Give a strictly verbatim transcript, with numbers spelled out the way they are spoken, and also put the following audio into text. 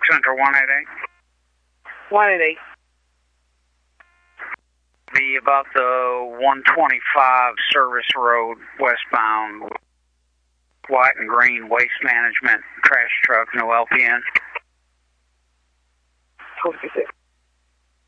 Central one eight eight. one eight eight. Be about the one twenty-five Service Road, westbound, white and green waste management, trash truck, no L P N. twenty-six.